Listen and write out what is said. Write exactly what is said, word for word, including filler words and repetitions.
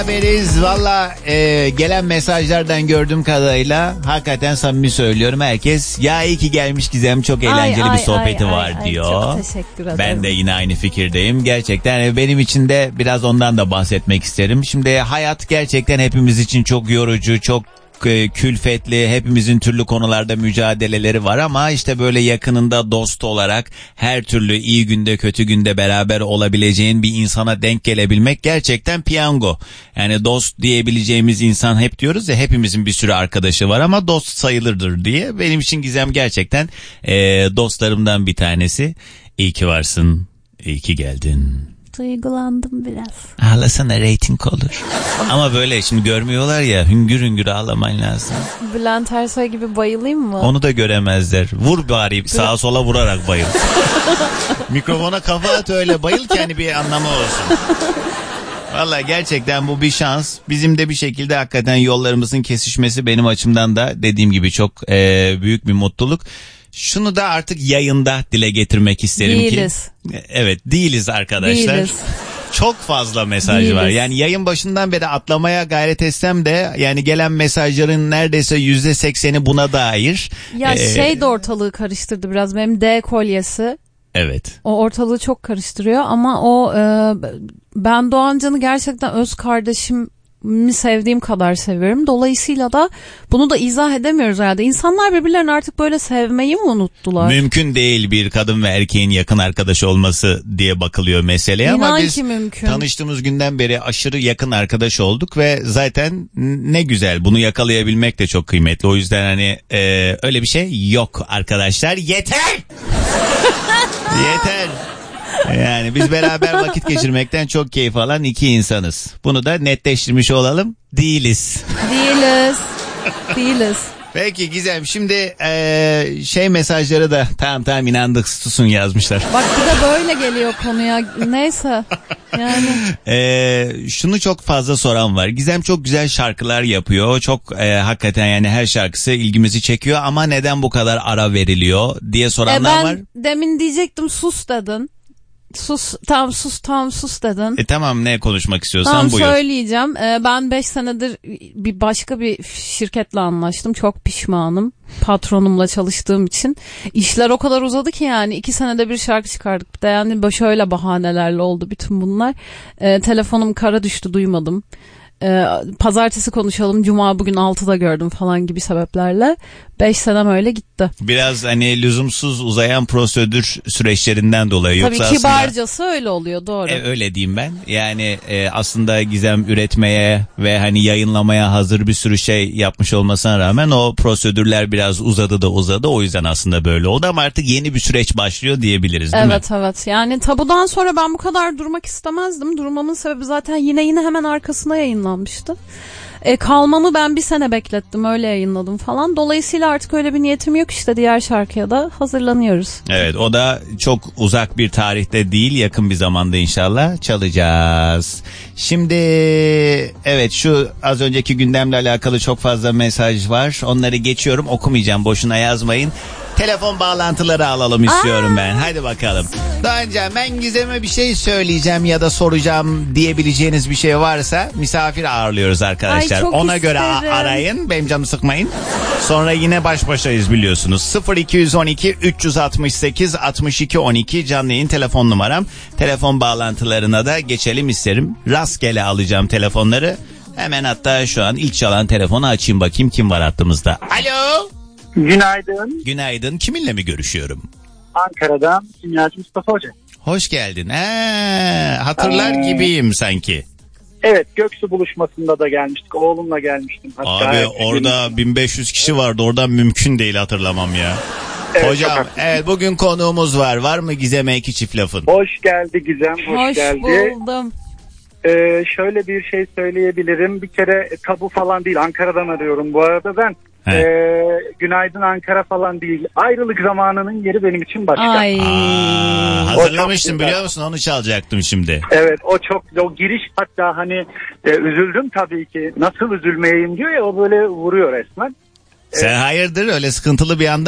Beraberiz. Valla e, gelen mesajlardan gördüğüm kadarıyla hakikaten samimi söylüyorum, herkes ya iyi ki gelmiş Gizem, çok eğlenceli ay, bir sohbeti ay, var ay, diyor. Çok teşekkür ederim. Ben de yine aynı fikirdeyim. Gerçekten benim için de biraz ondan da bahsetmek isterim. Şimdi hayat gerçekten hepimiz için çok yorucu, çok külfetli, hepimizin türlü konularda mücadeleleri var ama işte böyle yakınında dost olarak her türlü iyi günde kötü günde beraber olabileceğin bir insana denk gelebilmek gerçekten piyango. Yani dost diyebileceğimiz insan, hep diyoruz ya hepimizin bir sürü arkadaşı var ama dost sayılırdır diye. Benim için Gizem gerçekten e, dostlarımdan bir tanesi. İyi ki varsın, iyi ki geldin. Duygulandım biraz. Ağlasana, reyting olur. Ama böyle şimdi görmüyorlar ya, hüngür hüngür ağlaman lazım. Bülent Ersoy gibi bayılayım mı? Onu da göremezler. Vur bari, sağa sola vurarak bayıl. Mikrofona kafa at, öyle bayıl ki hani bir anlamı olsun. Vallahi gerçekten bu bir şans. Bizim de bir şekilde hakikaten yollarımızın kesişmesi benim açımdan da dediğim gibi çok e, büyük bir mutluluk. Şunu da artık yayında dile getirmek isterim değiliz. ki. Evet, değiliz arkadaşlar. Değiliz. Çok fazla mesaj değiliz. Var. Yani yayın başından beri atlamaya gayret etsem de yani gelen mesajların neredeyse yüzde sekseni buna dair. Ya ee, şey de ortalığı karıştırdı biraz, benim D kolyesi. Evet. O ortalığı çok karıştırıyor ama o e, ben Doğancan'ı gerçekten öz kardeşim mi sevdiğim kadar seviyorum. Dolayısıyla da bunu da izah edemiyoruz herhalde. İnsanlar birbirlerini artık böyle sevmeyi mi unuttular? Mümkün değil bir kadın ve erkeğin yakın arkadaş olması diye bakılıyor meseleye. İnan ama biz mümkün. Tanıştığımız günden beri aşırı yakın arkadaş olduk ve zaten ne güzel, bunu yakalayabilmek de çok kıymetli. O yüzden hani e, öyle bir şey yok arkadaşlar. Yeter! Yeter! Yani biz beraber vakit geçirmekten çok keyif alan iki insanız. Bunu da netleştirmiş olalım. Değiliz. Değiliz. Değiliz. Peki Gizem, şimdi ee, şey mesajları da tamam tamam inandık susun yazmışlar. Bak bir de böyle geliyor konuya. Neyse. Yani. Ee, şunu çok fazla soran var. Gizem çok güzel şarkılar yapıyor. Çok e, hakikaten yani her şarkısı ilgimizi çekiyor ama neden bu kadar ara veriliyor diye soranlar e ben var. Ben demin diyecektim sus dedin. Sus tam sus tam sus dedin. E tamam, ne konuşmak istiyorsan tamam, buyur. Tamam söyleyeceğim. Ee, ben beş senedir bir başka bir şirketle anlaştım. Çok pişmanım. Patronumla çalıştığım için. İşler o kadar uzadı ki yani iki senede bir şarkı çıkardık. Bir de yani şöyle bahanelerle oldu bütün bunlar. Ee, telefonum kara düştü, duymadım. Ee, pazartesi konuşalım, cuma bugün altıda gördüm falan gibi sebeplerle beş senem öyle gitti. Biraz hani lüzumsuz uzayan prosedür süreçlerinden dolayı. Tabii yoksa kibarcası aslında, öyle oluyor, doğru. E, öyle diyeyim ben. Yani e, aslında Gizem üretmeye ve hani yayınlamaya hazır bir sürü şey yapmış olmasına rağmen o prosedürler biraz uzadı da uzadı. O yüzden aslında böyle oldu ama artık yeni bir süreç başlıyor diyebiliriz, değil evet, mi? Evet evet. Yani tabudan sonra ben bu kadar durmak istemezdim. Durmamın sebebi zaten yine yine hemen arkasına yayınlanmıştı. E, kalmamı ben bir sene beklettim, öyle yayınladım falan. Dolayısıyla artık öyle bir niyetim yok, işte diğer şarkıya da hazırlanıyoruz. Evet, o da çok uzak bir tarihte değil, yakın bir zamanda inşallah çalacağız. Şimdi evet, şu az önceki gündemle alakalı çok fazla mesaj var. Onları geçiyorum, okumayacağım, boşuna yazmayın. Telefon bağlantıları alalım istiyorum Aa. ben. Hadi bakalım. Daha önce ben Gizem'e bir şey söyleyeceğim ya da soracağım diyebileceğiniz bir şey varsa misafir ağırlıyoruz arkadaşlar. Ay, ona isterim. göre arayın. Benim canımı sıkmayın. Sonra yine baş başayız biliyorsunuz. sıfır iki on iki üç altı sekiz altmış iki on iki canlı yayın telefon numaram. Telefon bağlantılarına da geçelim isterim. Rastgele alacağım telefonları. Hemen hatta şu an ilk çalan telefonu açayım, bakayım kim var hattımızda. Alo. Günaydın. Günaydın. Kiminle mi görüşüyorum? Ankara'dan Kimyacı Mustafa Hoca. Hoş geldin. He, hatırlar ee, gibiyim sanki. Evet, Göksu buluşmasında da gelmiştik. Oğlumla gelmiştim. Hatta abi orada gün... bin beş yüz kişi vardı. Oradan mümkün değil hatırlamam ya. Evet, hocam evet, bugün konuğumuz var. Var mı Gizem'e iki çift lafın? Hoş geldi Gizem. Hoş, hoş geldi. buldum. Ee, şöyle bir şey söyleyebilirim. Bir kere tabu falan değil. Ankara'dan arıyorum bu arada ben. Ee, günaydın Ankara falan değil. Ayrılık zamanının yeri benim için başka. Ay. Aa, hazırlamıştım biliyor musun? Onu çalacaktım şimdi. Evet, o çok, o giriş hatta hani e, üzüldüm tabii ki. Nasıl üzülmeyeyim diyor ya, o böyle vuruyor resmen. Sen hayırdır öyle sıkıntılı bir anda